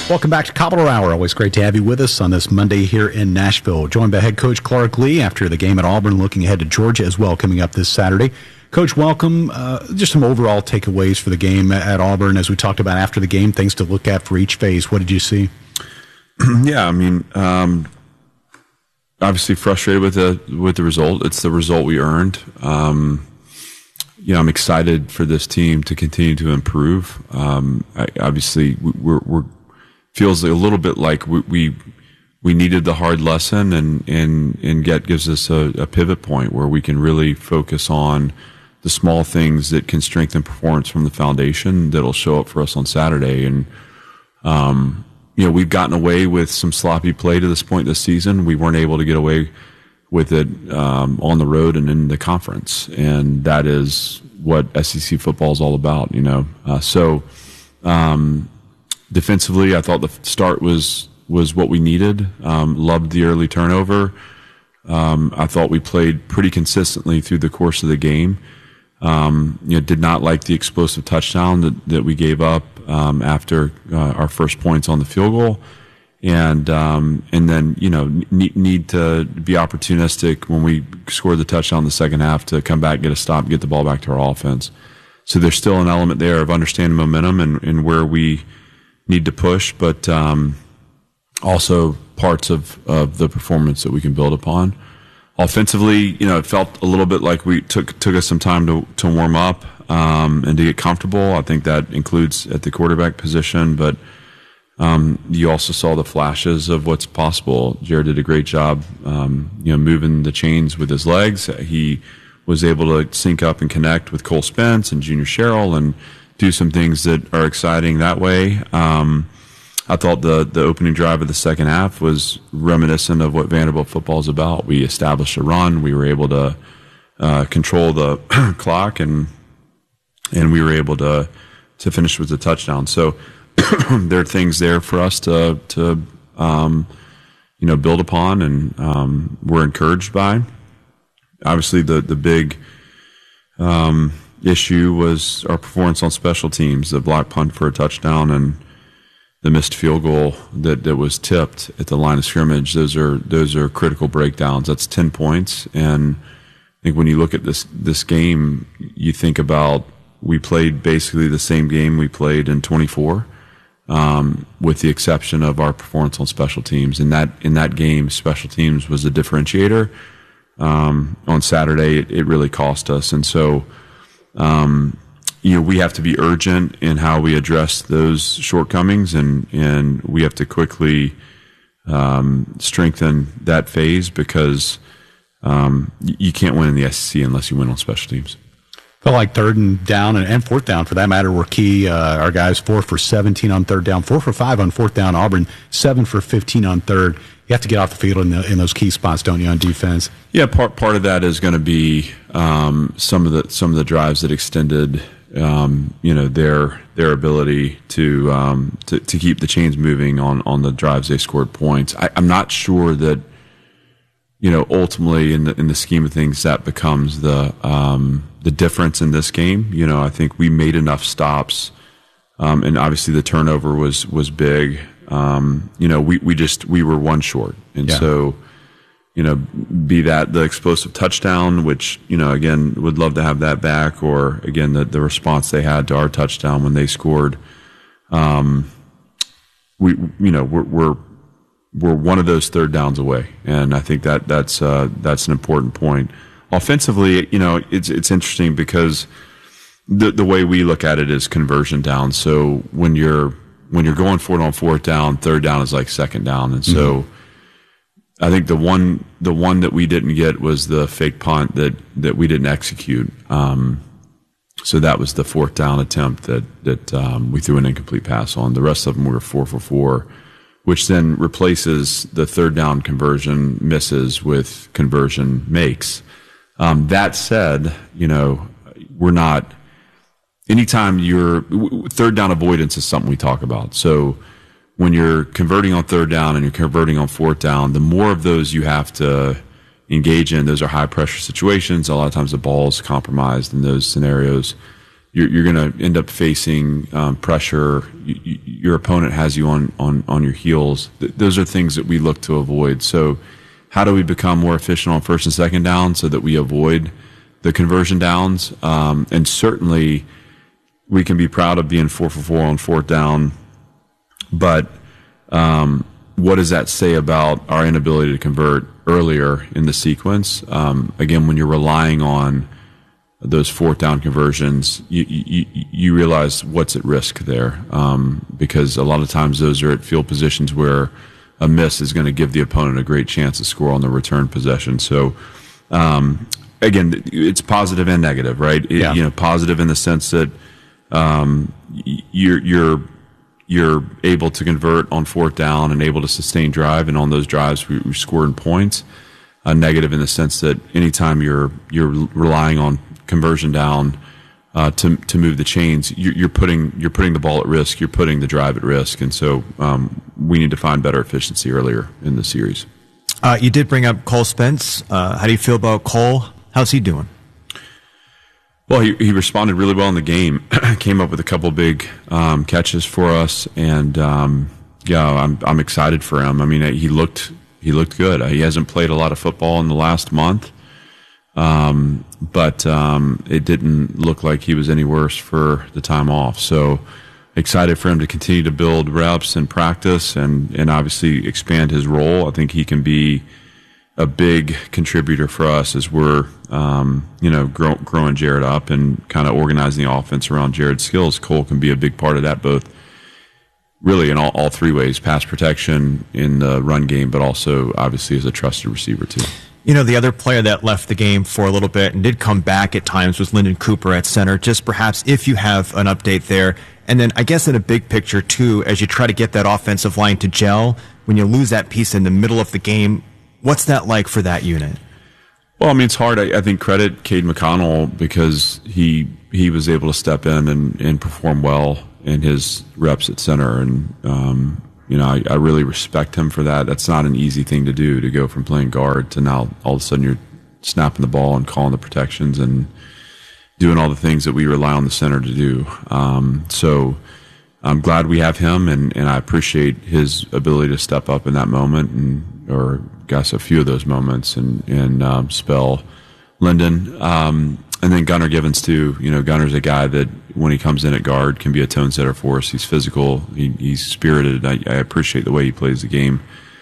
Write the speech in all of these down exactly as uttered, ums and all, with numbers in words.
Welcome back to Commodore Hour. Always great to have you with us on this Monday here in Nashville. Joined by head coach Clark Lea after the game at Auburn, looking ahead to Georgia as well coming up this Saturday. Coach, welcome. Uh, just some overall takeaways for the game at Auburn. As we talked about after the game, things to look at for each phase. What did you see? Yeah, I mean, um, obviously frustrated with the with the result. It's the result we earned. Um, you know, I'm excited for this team to continue to improve. Um, I, obviously, we're, we're feels a little bit like we, we we needed the hard lesson, and and and get gives us a, a pivot point where we can really focus on the small things that can strengthen performance from the foundation that'll show up for us on Saturday. And um, you know, we've gotten away with some sloppy play to this point this season. We weren't able to get away with it um, on the road and in the conference, and that is what S E C football is all about. You know, uh, so. Um, Defensively, I thought the start was was what we needed. Um, loved the early turnover. Um, I thought we played pretty consistently through the course of the game. Um, you know, did not like the explosive touchdown that, that we gave up um, after uh, our first points on the field goal, and um, and then you know need, need to be opportunistic when we scored the touchdown in the second half to come back, get a stop, get the ball back to our offense. So there's still an element there of understanding momentum and, and where we need to push, but um, also parts of, of the performance that we can build upon. Offensively, you know, it felt a little bit like we took took us some time to to warm up um, and to get comfortable. I think that includes at the quarterback position, but um, you also saw the flashes of what's possible. Jared did a great job, um, you know, moving the chains with his legs. He was able to sync up and connect with Cole Spence and Junior Sherrill and do some things that are exciting that way. Um, I thought the, the opening drive of the second half was reminiscent of what Vanderbilt football is about. We established a run. We were able to uh, control the clock, and and we were able to to finish with a touchdown. So there are things there for us to to um, you know build upon, and um, we're encouraged by. Obviously, the the big um, issue was our performance on special teams, the block punt for a touchdown and the missed field goal that, that was tipped at the line of scrimmage. Those are those are critical breakdowns. That's ten points. And I think when you look at this this game, you think about we played basically the same game we played in twenty-four, um, with the exception of our performance on special teams. In that in that game, special teams was a differentiator. Um, on Saturday, it, it really cost us. And so Um, you know, we have to be urgent in how we address those shortcomings, and, and we have to quickly um, strengthen that phase, because um, you can't win in the S E C unless you win on special teams. Felt like third and down and, and fourth down, for that matter, were key. Uh, our guys four for seventeen on third down, four for five on fourth down. Auburn seven for fifteen on third. You have to get off the field in, the, in those key spots, don't you, on defense? Yeah, part part of that is going to be um, some of the some of the drives that extended, um, you know, their their ability to, um, to to keep the chains moving on, on the drives they scored points. I, I'm not sure that, you know, ultimately in the in the scheme of things that becomes the um, the difference in this game. You know, I think we made enough stops, um, and obviously the turnover was was big. Um, you know, we, we just, we were one short. And yeah. so, you know, be that the explosive touchdown, which, you know, again, would love to have that back, or again, the, the response they had to our touchdown when they scored. Um, we, you know, we're, we're, we're one of those third downs away. And I think that that's, uh, that's an important point. Offensively, you know, it's, it's interesting because the, the way we look at it is conversion down. So when you're, when you're going for it on fourth down, third down is like second down. And so mm-hmm. I think the one the one that we didn't get was the fake punt that, that we didn't execute. Um, so that was the fourth down attempt that, that um, we threw an incomplete pass on. The rest of them were four for four, which then replaces the third down conversion misses with conversion makes. Um, that said, you know, we're not – anytime you're third down avoidance is something we talk about. So when you're converting on third down and you're converting on fourth down, the more of those you have to engage in, those are high pressure situations. A lot of times the ball is compromised in those scenarios. you're, you're going to end up facing um, pressure. You, you, your opponent has you on, on, on your heels. Th- those are things that we look to avoid. So how do we become more efficient on first and second down so that we avoid the conversion downs? Um, and certainly we can be proud of being four for four on fourth down, but um, what does that say about our inability to convert earlier in the sequence? Um, again, when you're relying on those fourth down conversions, you, you, you realize what's at risk there, um, because a lot of times those are at field positions where a miss is going to give the opponent a great chance to score on the return possession. So, um, again, it's positive and negative, right? It, yeah. You know, positive in the sense that um, you're you're you're able to convert on fourth down and able to sustain drive, and on those drives we, we score in points. Uh, negative in the sense that anytime you're you're relying on conversion down uh, to to move the chains, you're, you're putting you're putting the ball at risk. You're putting the drive at risk, and so um, we need to find better efficiency earlier in the series. Uh, you did bring up Cole Spence. Uh, how do you feel about Cole? How's he doing? Well, he he responded really well in the game. Came up with a couple big um, catches for us, and um, yeah, I'm I'm excited for him. I mean, he looked he looked good. He hasn't played a lot of football in the last month. Um, but, um, it didn't look like he was any worse for the time off. So excited for him to continue to build reps and practice and, and obviously expand his role. I think he can be a big contributor for us as we're, um, you know, grow, growing Jared up and kind of organizing the offense around Jared's skills. Cole can be a big part of that, both really in all, all three ways: pass protection, in the run game, but also obviously as a trusted receiver too. You know, the other player that left the game for a little bit and did come back at times was Lyndon Cooper at center. Just perhaps if you have an update there. And then I guess in a big picture too, as you try to get that offensive line to gel, when you lose that piece in the middle of the game, what's that like for that unit? Well, I mean, it's hard. I, I think credit Cade McConnell because he he was able to step in and, and perform well in his reps at center. And, um, you know, I, I really respect him for that. That's not an easy thing to do, to go from playing guard to now all of a sudden you're snapping the ball and calling the protections and doing all the things that we rely on the center to do. Um, so I'm glad we have him, and, and I appreciate his ability to step up in that moment, and or guess a few of those moments, and, and um, spell Lyndon. Um, and then Gunnar Givens too. You know, Gunnar's a guy that when he comes in at guard can be a tone setter for us. He's physical. He, he's spirited. I, I appreciate the way he plays the game.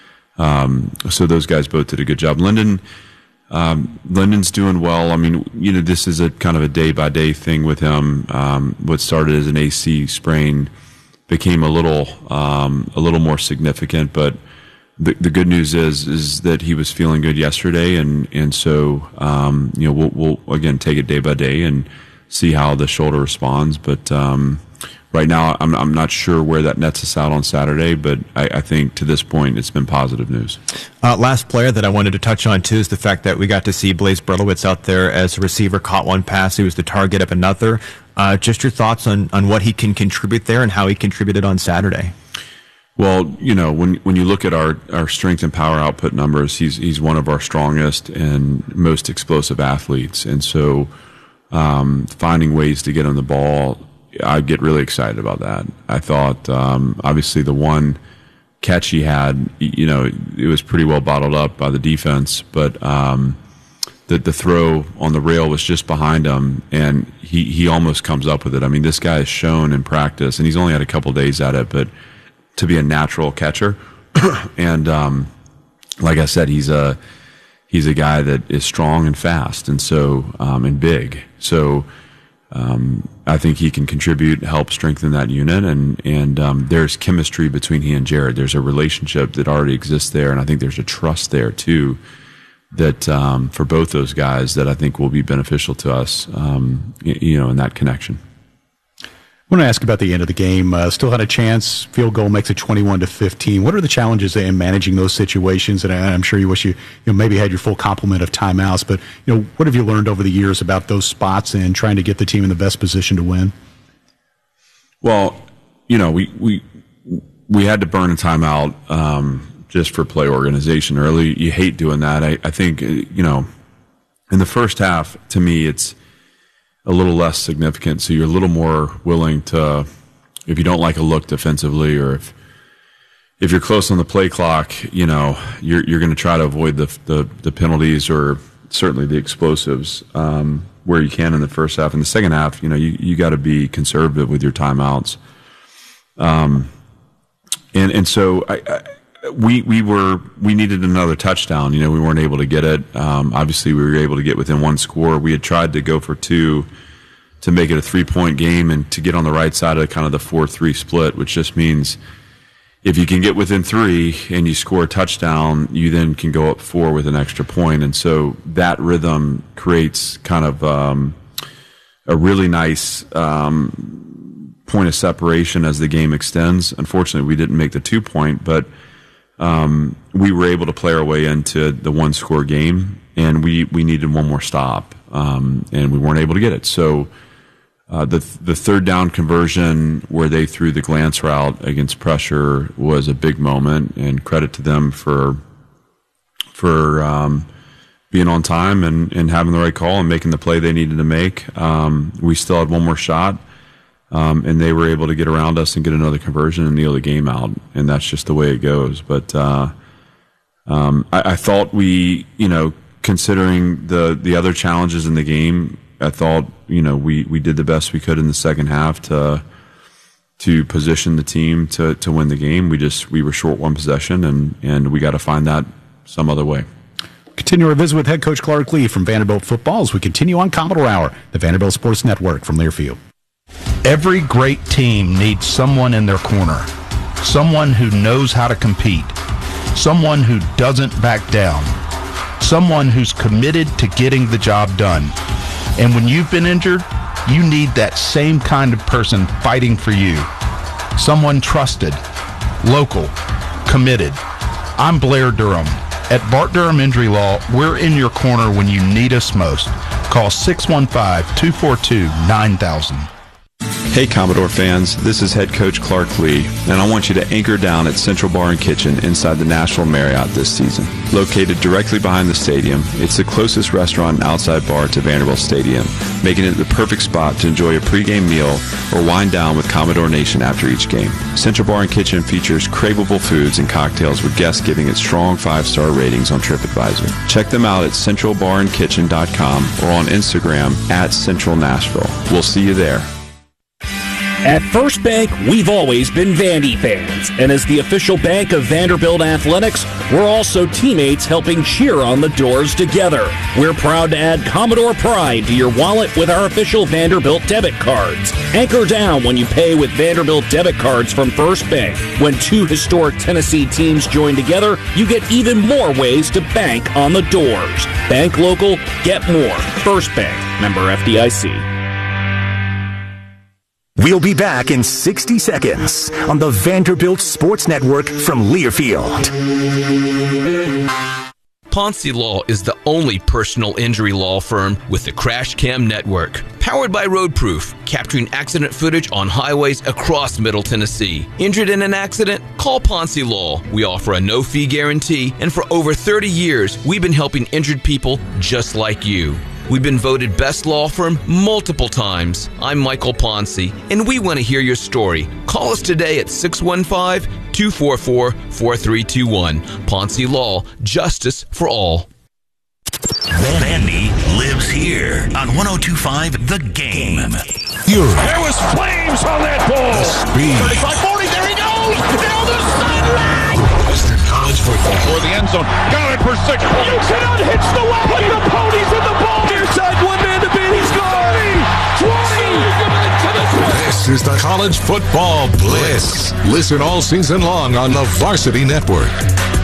Um, so those guys both did a good job. Lyndon, um, Lyndon's doing well. I mean, you know, this is a kind of a day by day thing with him. Um, what started as an A C sprain became a little, um, a little more significant, but The, the good news is is that he was feeling good yesterday, and and so um, you know we'll, we'll again take it day by day and see how the shoulder responds. But um, right now, I'm I'm not sure where that nets us out on Saturday, but I, I think to this point it's been positive news. Uh, last player that I wanted to touch on too is the fact that we got to see Blaise Berlowitz out there as a receiver, caught one pass, he was the target of another. Uh, just your thoughts on on what he can contribute there and how he contributed on Saturday. Well, you know, when when you look at our, our strength and power output numbers, he's he's one of our strongest and most explosive athletes, and so um, finding ways to get him the ball, I get really excited about that. I thought, um, obviously, the one catch he had, you know, it was pretty well bottled up by the defense, but um, the the throw on the rail was just behind him, and he he almost comes up with it. I mean, this guy has shown in practice, and he's only had a couple days at it, but to be a natural catcher. And um, like I said, he's a he's a guy that is strong and fast, and so um, and big. So um, I think he can contribute, help strengthen that unit, and and um, there's chemistry between he and Jared. There's a relationship that already exists there, and I think there's a trust there too that um, for both those guys that I think will be beneficial to us, um, you know, in that connection. I want to ask about the end of the game. Uh, still had a chance. Field goal makes it twenty-one to fifteen. What are the challenges in managing those situations? And I'm sure you wish you, you know, maybe had your full complement of timeouts. But you know, what have you learned over the years about those spots and trying to get the team in the best position to win? Well, you know, we we we had to burn a timeout um, just for play organization early. You hate doing that. I, I think you know, in the first half, to me, it's. a little less significant. So you're a little more willing to, if you don't like a look defensively, or if if you're close on the play clock, you know, you're you're going to try to avoid the, the the penalties or certainly the explosives um, where you can in the first half. In the second half, you know, you you got to be conservative with your timeouts. Um, and and so I, I, we we were we needed another touchdown. You know, we weren't able to get it. Um, obviously, we were able to get within one score. We had tried to go for two to make it a three point game and to get on the right side of kind of the four three split, which just means if you can get within three and you score a touchdown, you then can go up four with an extra point. And so that rhythm creates kind of um, a really nice um, point of separation as the game extends. Unfortunately, we didn't make the two point, but um, we were able to play our way into the one score game, and we, we needed one more stop, um, and we weren't able to get it. So Uh, the the third down conversion where they threw the glance route against pressure was a big moment, and credit to them for for um, being on time and, and having the right call and making the play they needed to make. Um, we still had one more shot, um, and they were able to get around us and get another conversion and kneel the game out, and that's just the way it goes. But uh, um, I, I thought we, you know, considering the the other challenges in the game, I thought, you know, we, we did the best we could in the second half to to position the team to, to win the game. We just we were short one possession, and, and we got to find that some other way. Continue our visit with head coach Clark Lea from Vanderbilt football as we continue on Commodore Hour, the Vanderbilt Sports Network from Learfield. Every great team needs someone in their corner, someone who knows how to compete, someone who doesn't back down, someone who's committed to getting the job done. And when you've been injured, you need that same kind of person fighting for you. Someone trusted, local, committed. I'm Blair Durham. At Bart Durham Injury Law, we're in your corner when you need us most. Call six one five, two four two, nine thousand. Hey Commodore fans, this is head coach Clark Lea, and I want you to anchor down at Central Bar and Kitchen inside the Nashville Marriott this season. Located directly behind the stadium, it's the closest restaurant and outside bar to Vanderbilt Stadium, making it the perfect spot to enjoy a pregame meal or wind down with Commodore Nation after each game. Central Bar and Kitchen features craveable foods and cocktails with guests giving it strong five-star ratings on TripAdvisor. Check them out at central bar and kitchen dot com or on Instagram at Central Nashville. We'll see you there. At First Bank, we've always been Vandy fans, and as the official bank of Vanderbilt Athletics, we're also teammates helping cheer on the Doors together. We're proud to add Commodore Pride to your wallet with our official Vanderbilt debit cards. Anchor down when you pay with Vanderbilt debit cards from First Bank. When two historic Tennessee teams join together, you get even more ways to bank on the Doors. Bank local, get more. First Bank, member F D I C. We'll be back in sixty seconds on the Vanderbilt Sports Network from Learfield. Ponce Law is the only personal injury law firm with the Crash Cam Network. Powered by Roadproof, capturing accident footage on highways across Middle Tennessee. Injured in an accident? Call Ponce Law. We offer a no-fee guarantee, and for over thirty years, we've been helping injured people just like you. We've been voted best law firm multiple times. I'm Michael Ponce, and we want to hear your story. Call us today at six one five, two four four, four three two one. Ponce Law, justice for all. Vandy lives here on one oh two point five The Game. Fury. There was flames on that ball. The speed. thirty-five forty, there he goes! Down the sideline! Western College football. For the end zone. Got it for six. You cannot hitch the wagon. Put the ponies in the ball. Near side, one man to beat. He's gone. twenty. This is the College Football Bliss. Listen all season long on the Varsity Network.